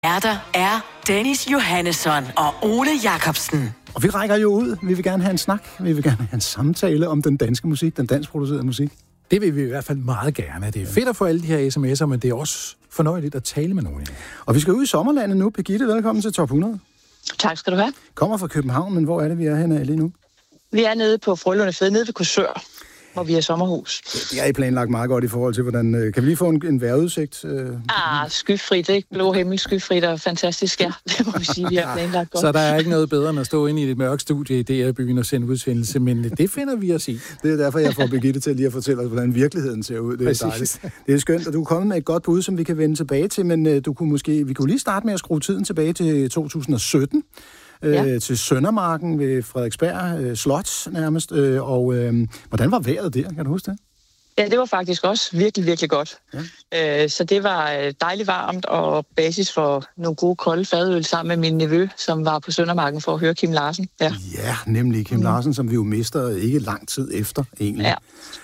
er Dennis Johannesson og Ole Jacobsen. Og vi rækker jo ud. Vi vil gerne have en snak. Vi vil gerne have en samtale om den danske musik, den danskproducerede musik. Det vil vi i hvert fald meget gerne. Det er fedt at få alle de her sms'er, men det er også fornøjeligt at tale med nogen. Og vi skal ud i sommerlandet nu. Birgitte, velkommen til Top 100. Tak skal du have. Kommer fra København, men hvor er det, vi er henne lige nu? Vi er nede på Frølunde Fed, nede ved Korsør, hvor vi har sommerhus. Det er I planlagt meget godt i forhold til, hvordan... Kan vi lige få en vejrudsigt? Skyfrit, ikke? Blå himmel, skyfrit og fantastisk, ja. Det må vi sige, vi har planlagt godt. Så der er ikke noget bedre end at stå inde i et mørkt studie i DR-byen og sende udsendelse, men det finder vi os i. Det er derfor, jeg får Birgitte til lige at fortælle os, hvordan virkeligheden ser ud. Det er dejligt. Det er skønt, og du er kommet med et godt bud, som vi kan vende tilbage til, men vi kunne lige starte med at skrue tiden tilbage til 2017. Til Søndermarken ved Frederiksberg Slot nærmest. Hvordan var vejret der? Kan du huske det? Ja, det var faktisk også virkelig, virkelig godt. Ja. Så det var dejligt varmt og basis for nogle gode kolde fadøl sammen med min nevø, som var på Søndermarken for at høre Kim Larsen. Ja, nemlig Kim Larsen, som vi jo mister ikke lang tid efter egentlig.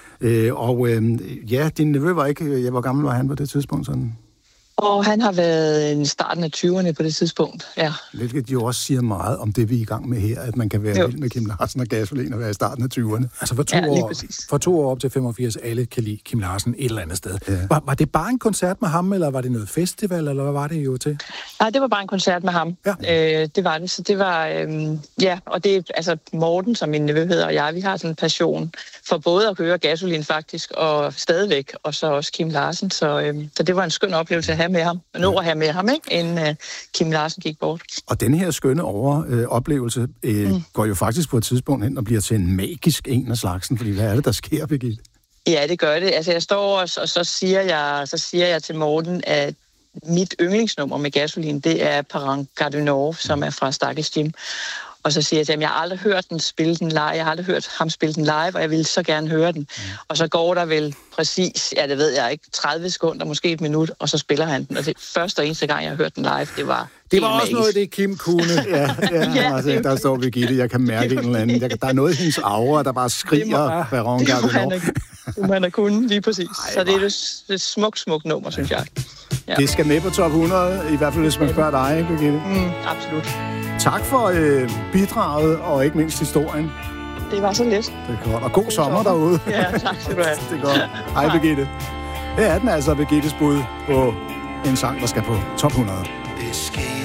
Ja. Din nevø var ikke... Hvor gammel var han på det tidspunkt sådan? Og han har været i starten af 20'erne på det tidspunkt, ja. Hvilket jo også siger meget om det, vi er i gang med her, at man kan være vild med Kim Larsen og Gasolin og være i starten af 20'erne. Altså fra 2 år op til 85, alle kan lide Kim Larsen et eller andet sted. Ja. Var det bare en koncert med ham, eller var det noget festival, eller hvad var det jo til? Nej, det var bare en koncert med ham. Ja. Det var det. Så det var, og det altså Morten, som min nevø hedder, og jeg, vi har sådan en passion for både at høre Gasolin faktisk, og stadigvæk, og så også Kim Larsen. Så det var en skøn oplevelse at have med ham, at have med ham, ikke? Inden Kim Larsen gik bort. Og den her skønne oplevelse går jo faktisk på et tidspunkt hen og bliver til en magisk en af slagsen, fordi hvad er det, der sker, Birgitte? Ja, det gør det. Altså, jeg står og så siger jeg til Morten, at mit yndlingsnummer med Gasolin, det er Parang Gardinor, som er fra Stakkels Jim. Og så siger jeg til ham, jeg har aldrig hørt den spille den live, jeg har aldrig hørt ham spille den live, og jeg ville så gerne høre den. Og så går der vel præcis, det ved jeg ikke, 30 sekunder, måske et minut, og så spiller han den. Og det første og eneste gang, jeg har hørt den live, det var også magisk. Noget, det Kim kunne. Altså, der står Birgitte, jeg kan mærke en eller anden. Der er noget i hendes aura, der bare skriger Baron Gardinor. Det må han kunne, lige præcis. Så det er et smukt nummer, synes jeg. Ja. Det skal med på top 100, i hvert fald hvis man spørger dig, Birgitte. Absolut. Tak for bidraget, og ikke mindst historien. Det var så let. Det er godt. Og god sommer derude. Ja, tak skal du have. Det er godt. Hej, Birgitte. Her er den altså, Birgittes bud på en sang, der skal på top 100. Det skete